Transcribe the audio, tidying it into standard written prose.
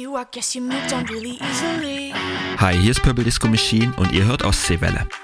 you, I guess you moved on really easily. Hi, hier ist Purple Disco Machine und ihr hört Ostseewelle.